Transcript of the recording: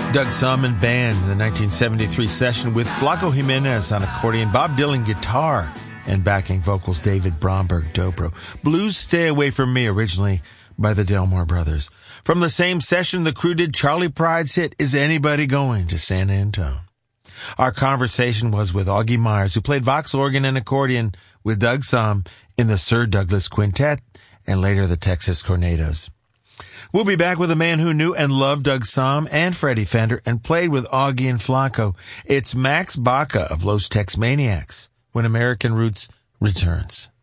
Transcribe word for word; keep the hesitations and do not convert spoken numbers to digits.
Doug Simon Band in the nineteen seventy-three session with Flaco Jimenez on accordion, Bob Dylan guitar, and backing vocals David Bromberg dobro. Blues Stay Away From Me, originally by the Delmore Brothers. From the same session, the crew did Charlie Pride's hit, Is Anybody Going to San Antone? Our conversation was with Augie Myers, who played Vox organ and accordion with Doug Sahm in the Sir Douglas Quintet and later the Texas Tornadoes. We'll be back with a man who knew and loved Doug Sahm and Freddie Fender and played with Augie and Flaco. It's Max Baca of Los Tex Maniacs when American Roots returns.